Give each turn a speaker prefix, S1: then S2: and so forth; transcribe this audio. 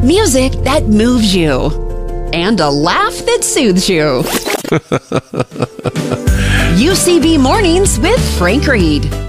S1: music that moves you, and a laugh that soothes you. UCB Mornings with Frank Reed.